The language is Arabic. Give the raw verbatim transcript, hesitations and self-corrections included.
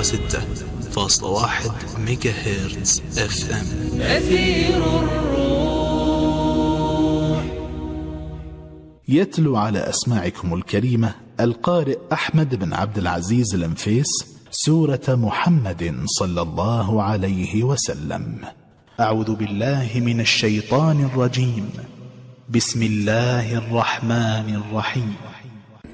ستة فاصلة واحد ميجا هرتز اف ام. أثير الروح. يتلو على أسماعكم الكريمة القارئ أحمد بن عبد العزيز الأنفيس سورة محمد صلى الله عليه وسلم. أعوذ بالله من الشيطان الرجيم. بسم الله الرحمن الرحيم.